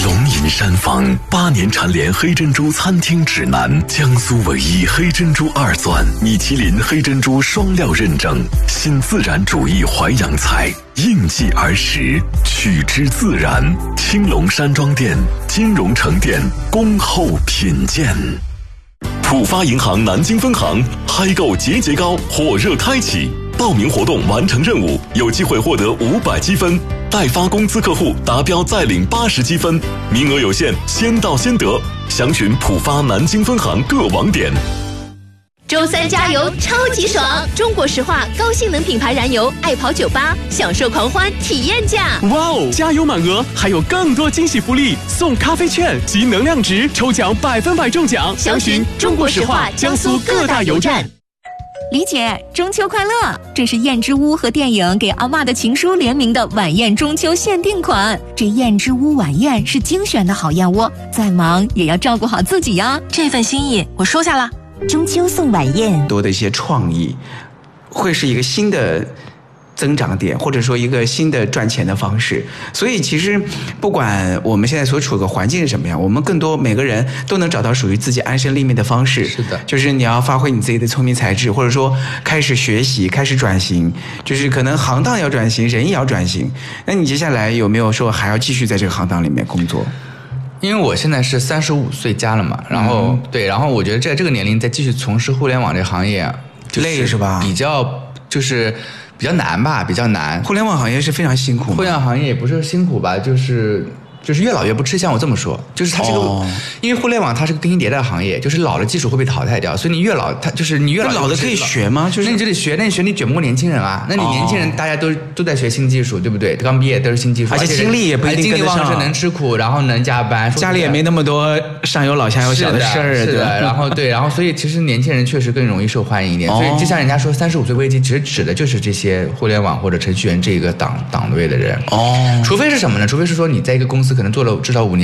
龙吟山房8年蝉联黑珍珠餐厅指南，江苏唯一黑珍珠2钻，米其林黑珍珠双料认证，新自然主义淮扬菜，应季而食，取之自然。青龙山庄店、金融城店恭候品鉴。浦发银行南京分行嗨购节高火热开启，报名活动完成任务有机会获得500积分，代发工资客户达标再领80积分，名额有限，先到先得。详询浦发南京分行各网点。 周三加油超级爽！中国石化高性能品牌燃油爱跑98，享受狂欢体验价！ 哇哦，加油满额还有更多惊喜福利，送咖啡券及能量值，抽奖100%中奖。 详询中国石化江苏各大油站。 李姐，中秋快乐！这是燕之屋和电影《给阿嬷的情书》联名的晚宴中秋限定款。这燕之屋晚宴是精选的好燕窝，再忙也要照顾好自己呀。 这份心意我收下了。 中秋送晚宴， 多的一些创意，会是一个新的增长点，或者说一个新的赚钱的方式。所以其实不管我们现在所处的环境是什么样，我们更多每个人都能找到属于自己安身立命的方式。 是的， 就是你要发挥你自己的聪明才智，或者说开始学习，开始转型，就是可能行当要转型，人也要转型。那你接下来有没有说还要继续在这个行当里面工作？ 因为我现在是35岁加了嘛，然后对，然后我觉得在这个年龄再继续从事互联网这个行业， 累是吧？ 比较难吧，比较难。 互联网行业是非常辛苦。 互联网行业也不是辛苦吧，就是越老越不吃香，我这么说，就是它是个，因为互联网它是个更新迭代的行业，就是老的技术会被淘汰掉，所以你越老，它就是你越老的可以学吗？就是那你就得学，那你卷不过年轻人啊。那你年轻人大家都在学新技术，对不对？刚毕业都是新技术， 而且精力也不一定跟得上， 精力旺盛，能吃苦，然后能加班， 家里也没那么多上有老下有小的事儿， 对吧？然后所以其实年轻人确实更容易受欢迎一点。所以就像人家说35岁危机，其实指的就是这些互联网或者程序员这个档位的人。除非是什么呢？除非是说你在一个公司可能做了至少5年。